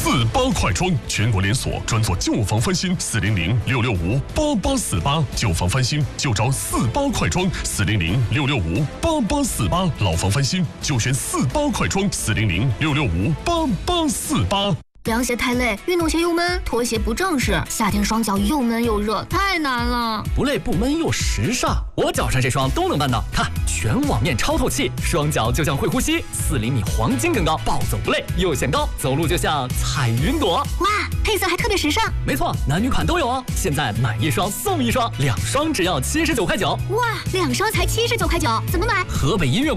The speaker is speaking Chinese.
48快装，全国连锁，专做旧房翻新，400-665-8848，旧房翻新就找48快装，400-665-8848，老房翻新就选48快装，400-665-8848。 凉鞋太累，运动鞋又闷，拖鞋不正式，夏天双脚又闷又热，太难了。 不累不闷又时尚，我脚上这双都能办到。看，全网面超透气，双脚就像会呼吸，4厘米黄金跟高，暴走不累，又显高，走路就像踩云朵。 哇，配色还特别时尚。 没错，男女款都有哦。现在买1双送1双，2双只要79块9。 哇，2双才79块9，怎么买？ 河北音乐